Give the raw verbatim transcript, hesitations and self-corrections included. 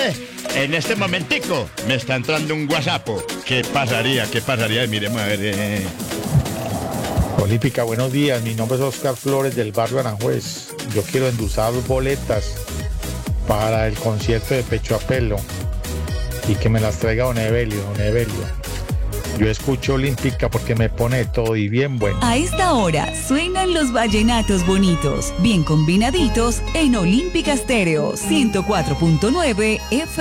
En este momentico me está entrando un WhatsApp. ¿Qué pasaría? ¿Qué pasaría? Miremos a ver. Eh. Olímpica, buenos días. Mi nombre es Oscar Flores del barrio Aranjuez. Yo quiero endulzar boletas para el concierto de Pecho a Pelo y que me las traiga don Evelio, don Evelio. Yo escucho Olímpica porque me pone todo y bien bueno. A esta hora suenan los vallenatos bonitos, bien combinaditos en Olímpica Estéreo ciento cuatro punto nueve F M.